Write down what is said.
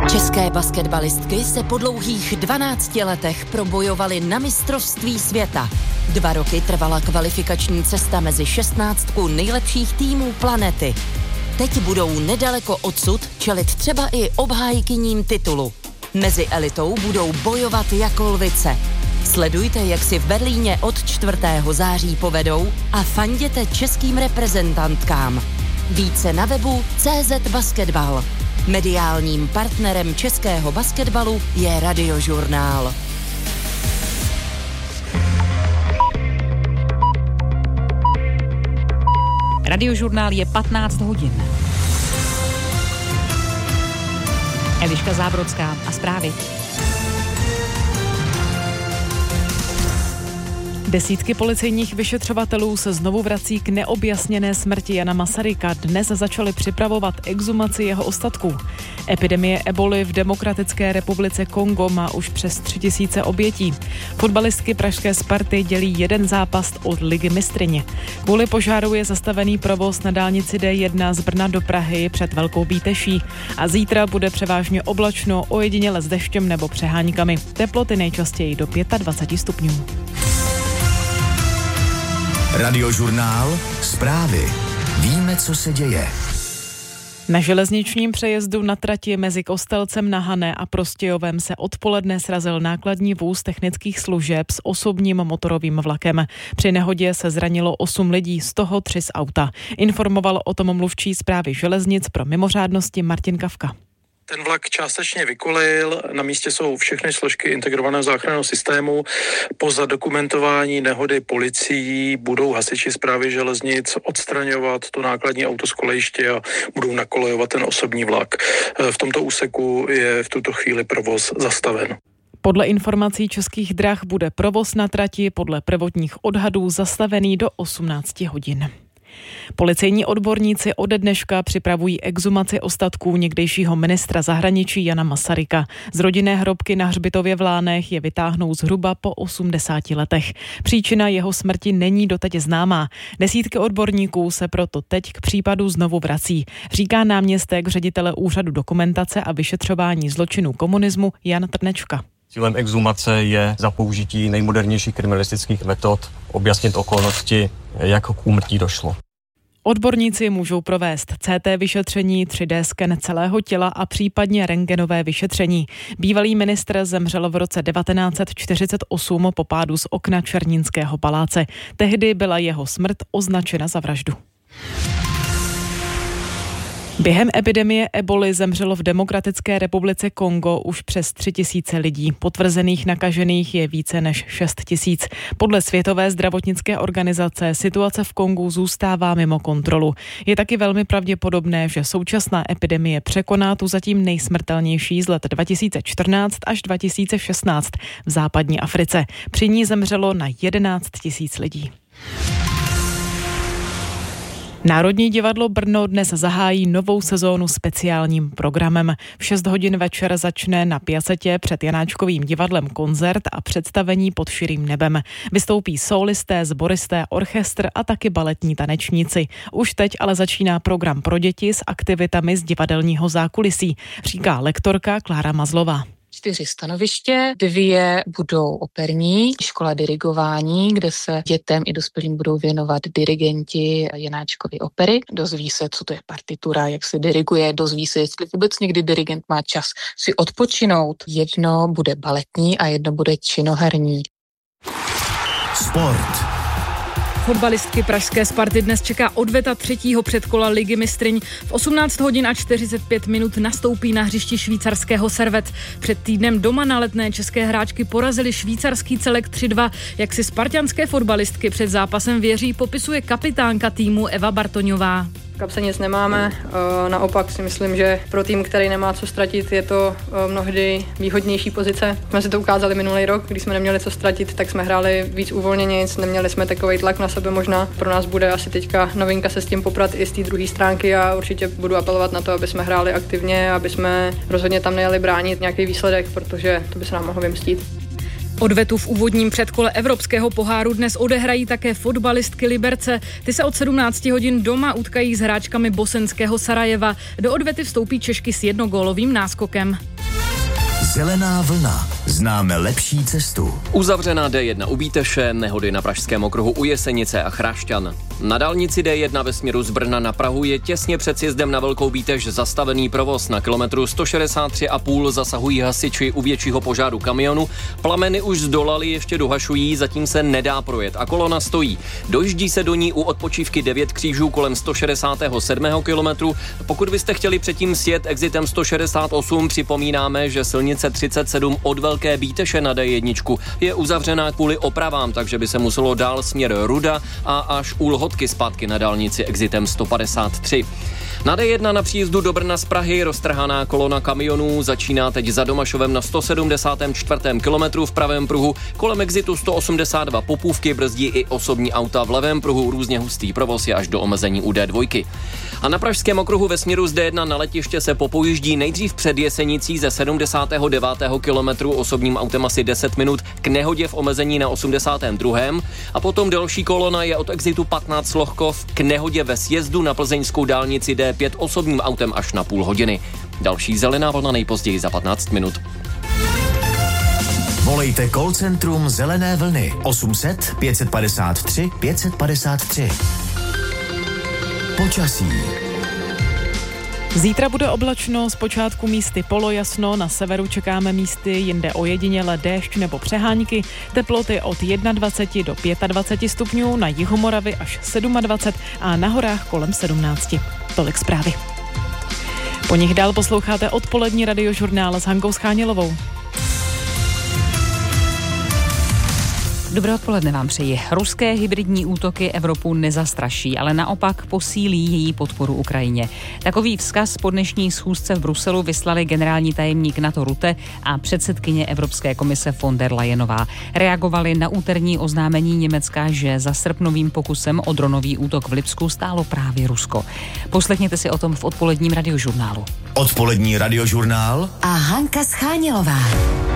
České basketbalistky se po dlouhých 12 letech probojovaly na mistrovství světa. 2 roky trvala kvalifikační cesta mezi 16 nejlepších týmů planety. Teď budou nedaleko odsud čelit třeba i obhájkyním titulu. Mezi elitou budou bojovat jako lvice. Sledujte, jak si v Berlíně od 4. září povedou a fanděte českým reprezentantkám. Více na webu CZ Basketball. Mediálním partnerem českého basketbalu je Radiožurnál. Radiožurnál je 15 hodin. Eliška Zábrodská a zprávy. Desítky policejních vyšetřovatelů se znovu vrací k neobjasněné smrti Jana Masaryka. Dnes začali připravovat exhumaci jeho ostatků. Epidemie eboli v Demokratické republice Kongo má už přes 3000 obětí. Fotbalistky pražské Sparty dělí jeden zápas od Ligy mistryně. Kvůli požáru je zastavený provoz na dálnici D1 z Brna do Prahy před Velkou Bíteší. A zítra bude převážně oblačno, ojediněle s deštěm nebo přeháňkami. Teploty nejčastěji do 25 stupňů. Radiožurnál, zprávy. Víme, co se děje. Na železničním přejezdu na trati mezi Kostelcem na Hané a Prostějovem se odpoledne srazil nákladní vůz technických služeb s osobním motorovým vlakem. Při nehodě se zranilo 8 lidí, z toho 3 z auta. Informoval o tom mluvčí Správy železnic pro mimořádnosti Martin Kavka. Ten vlak částečně vykolil, na místě jsou všechny složky integrovaného záchranného systému. Po zadokumentování nehody policií budou hasiči Správy železnic odstraňovat to nákladní auto z kolejiště a budou nakolejovat ten osobní vlak. V tomto úseku je v tuto chvíli provoz zastaven. Podle informací Českých drah bude provoz na trati podle prvotních odhadů zastavený do 18 hodin. Policejní odborníci ode dneška připravují exhumaci ostatků někdejšího ministra zahraničí Jana Masaryka. Z rodinné hrobky na hřbitově v Lánech je vytáhnou zhruba po 80 letech. Příčina jeho smrti není doteď známá. Desítky odborníků se proto teď k případu znovu vrací, říká náměstek ředitele Úřadu dokumentace a vyšetřování zločinů komunismu Jan Trnečka. Cílem exhumace je za použití nejmodernějších kriminalistických metod objasnit okolnosti, jak k úmrtí došlo. Odborníci můžou provést CT vyšetření, 3D sken celého těla a případně rentgenové vyšetření. Bývalý ministr zemřel v roce 1948 po pádu z okna Černínského paláce. Tehdy byla jeho smrt označena za vraždu. Během epidemie eboli zemřelo v Demokratické republice Kongo už přes 3000 lidí. Potvrzených nakažených je více než 6000. Podle Světové zdravotnické organizace situace v Kongu zůstává mimo kontrolu. Je taky velmi pravděpodobné, že současná epidemie překoná tu zatím nejsmrtelnější z let 2014 až 2016 v západní Africe. Při ní zemřelo na 11 000 lidí. Národní divadlo Brno dnes zahájí novou sezónu speciálním programem. V 6 hodin večer začne na Piacetě před Janáčkovým divadlem koncert a představení Pod širým nebem. Vystoupí sólisté, sboristé, orchestr a taky baletní tanečníci. Už teď ale začíná program pro děti s aktivitami z divadelního zákulisí, říká lektorka Klára Mazlová. 4 stanoviště, 2 budou operní, škola dirigování, kde se dětem i dospělým budou věnovat dirigenti Janáčkovy opery. Dozví se, co to je partitura, jak se diriguje, dozví se, jestli vůbec někdy dirigent má čas si odpočinout. 1 bude baletní a 1 bude činoherní. Sport. Fotbalistky pražské Sparty dnes čeká odveta 3. předkola Ligy mistryň. V 18 hodin a 45 minut nastoupí na hřišti švýcarského Servet. Před týdnem doma na Letné české hráčky porazili švýcarský Celek 3-2. Jak si spartanské fotbalistky před zápasem věří, popisuje kapitánka týmu Eva Bartoňová. V kapse nic nemáme, naopak si myslím, že pro tým, který nemá co ztratit, je to mnohdy výhodnější pozice. Jsme si to ukázali minulý rok, když jsme neměli co ztratit, tak jsme hráli víc uvolněnějc, neměli jsme takový tlak na sebe možná. Pro nás bude asi teďka novinka se s tím poprat i z té druhé stránky a určitě budu apelovat na to, aby jsme hráli aktivně, aby jsme rozhodně tam nejeli bránit nějaký výsledek, protože to by se nám mohlo vymstít. Odvetu v úvodním předkole Evropského poháru dnes odehrají také fotbalistky Liberce. Ty se od 17 hodin doma utkají s hráčkami bosenského Sarajeva. Do odvety vstoupí Češky s 1gólovým náskokem. Zelená vlna. Známe lepší cestu. Uzavřená D1 u Bíteše, nehody na pražském okruhu u Jesenice a Chrášťan. Na dálnici D1 ve směru z Brna na Prahu je těsně před sjezdem na Velkou Bíteš zastavený provoz. Na kilometru 163,5 zasahují hasiči u většího požáru kamionu. Plameny už zdolaly, ještě dohašují, zatím se nedá projet a kolona stojí. Dojíždí se do ní u odpočívky 9 křížů kolem 167. kilometru. Pokud byste chtěli předtím sjet exitem 168, připomínáme, že silnice 37 od Velké Bíteše na D1 je uzavřená kvůli opravám, takže by se muselo dál směr Ruda a až u Lhotky zpátky na dálnici exitem 153. Na D1 na příjezdu do Brna z Prahy roztrhaná kolona kamionů začíná teď za Domašovem na 174. kilometru v pravém pruhu. Kolem exitu 182 Popůvky brzdí i osobní auta v levém pruhu, různě hustý provoz je až do omezení u D2. A na pražském okruhu ve směru z D1 na letiště se popojíždí nejdřív před Jesenicí ze 79. kilometru osobním autem asi 10 minut k nehodě v omezení na 82. a potom další kolona je od exitu 15 Lohkov k nehodě ve sjezdu na plzeňskou dálnici D5 osobním autem až na půl hodiny. Další zelená vlna nejpozději za 15 minut. Volejte call centrum Zelené vlny 800 553 553. Počasí. Zítra bude oblačno, zpočátku místy polojasno, na severu čekáme místy jinde ojediněle déšť nebo přehánky, teploty od 21 do 25 stupňů, na jihu Moravy až 27 a na horách kolem 17. Tolik zprávy. Po nich dál posloucháte odpolední radiožurnál s Hankou Schánělovou. Dobré odpoledne vám přeji. Ruské hybridní útoky Evropu nezastraší, ale naopak posílí její podporu Ukrajině. Takový vzkaz po dnešní schůzce v Bruselu vyslali generální tajemník NATO Rutte a předsedkyně Evropské komise von der Leyenová. Reagovali na úterní oznámení Německa, že za srpnovým pokusem o dronový útok v Lipsku stálo právě Rusko. Poslechněte si o tom v odpoledním radiožurnálu. Odpolední radiožurnál a Hanka Schánělová.